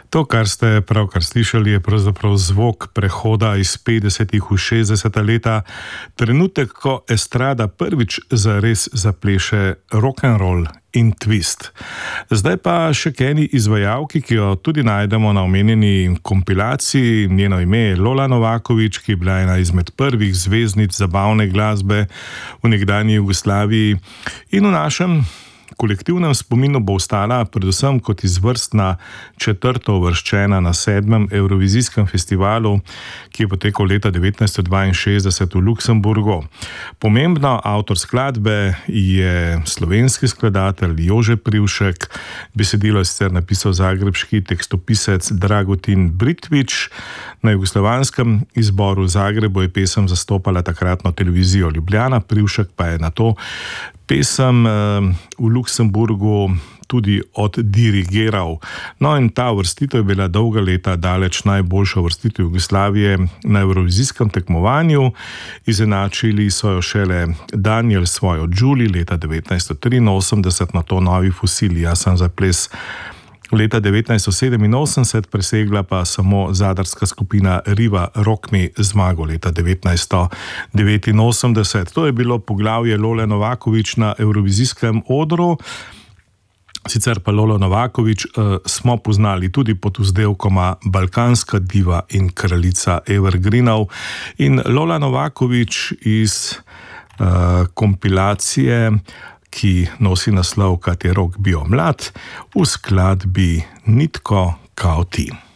To, kar ste pravkar slišali, je pravzaprav zvok prehoda iz 50. v 60. leta, trenutek, ko estrada prvič zares zapleše rock'n'roll in twist. Zdaj pa še k eni izvajalki, ki jo tudi najdemo na omenjeni kompilaciji. Njeno ime je Lola Novaković, ki je bila ena izmed prvih zvezdnic zabavne glasbe v nekdanji Jugoslaviji in v našem kolektivnem spominu bo ostala predvsem kot izvrstna četrtouvrščena na 7. Evrovizijskem festivalu, ki je potekal leta 1962 v Luksemburgu. Pomembno avtor skladbe je slovenski skladatelj Jože Privšek, besedilo je sicer napisal zagrebški tekstopisec Dragutin Britvič. Na jugoslovanskem izboru v Zagrebu je pesem zastopala takratno televizijo Ljubljana, Privšek pa je nato pesem v Luksemburgu tudi oddirigiral. No, in ta uvrstitev je bila dolga leta daleč najboljša uvrstitev Jugoslavije na evrovizijskem tekmovanju. Izenačili so jo šele Daniel s svojo Julie leta 1983, nato Novi fosili, Jaz sem za ples leta 1987, presegla pa samo zadarska skupina Riva Rock Me zmago leta 1989. To je bilo poglavje Lole Novaković na evrovizijskem odru. Sicer pa Lolo Novaković smo poznali tudi pod vzdevkoma Balkanska diva in kraljica evergreenov. In Lola Novaković iz kompilacije, ki nosi naslov Kad je rok bio mlad, v skladbi Nitko kao ti.